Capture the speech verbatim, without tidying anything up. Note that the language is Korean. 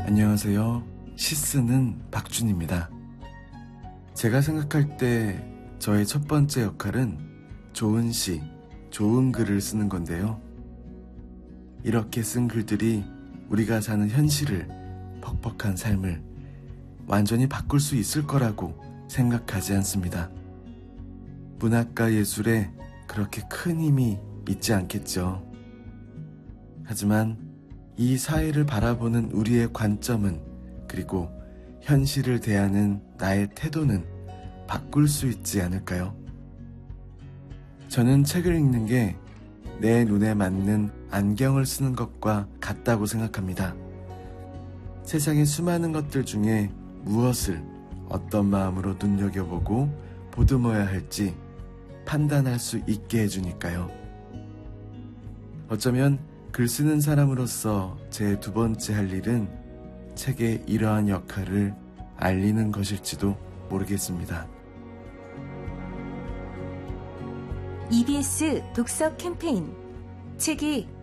안녕하세요. 시쓰는 박준입니다. 제가 생각할 때 저의 첫 번째 역할은 좋은 시, 좋은 글을 쓰는 건데요. 이렇게 쓴 글들이 우리가 사는 현실을, 퍽퍽한 삶을 완전히 바꿀 수 있을 거라고 생각하지 않습니다. 문학과 예술에 그렇게 큰 힘이 있지 않겠죠. 하지만 이 사회를 바라보는 우리의 관점은, 그리고 현실을 대하는 나의 태도는 바꿀 수 있지 않을까요? 저는 책을 읽는 게 내 눈에 맞는 안경을 쓰는 것과 같다고 생각합니다. 세상의 수많은 것들 중에 무엇을 어떤 마음으로 눈여겨보고 보듬어야 할지 판단할 수 있게 해주니까요. 어쩌면 글 쓰는 사람으로서 제 두 번째 할 일은 책의 이러한 역할을 알리는 것일지도 모르겠습니다. 이비에스 독서 캠페인 책이